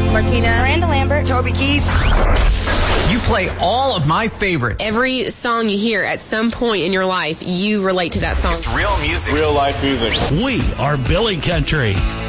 Martina, Miranda Lambert, Toby Keith. You play all of my favorites. Every song you hear at some point in your life, you relate to that song. It's real music. Real life music. We are Billy Country.